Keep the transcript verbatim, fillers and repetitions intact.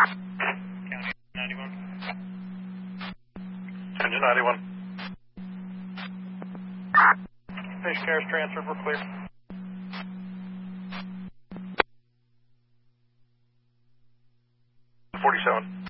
ninety-one. Engine ninety-one. Patient care is transferred, we're clear. forty-seven.